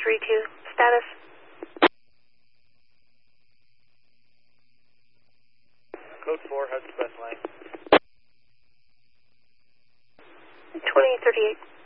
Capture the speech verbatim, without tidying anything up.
three two. Status? Code four, Hudson Best Line. twenty thirty-eight.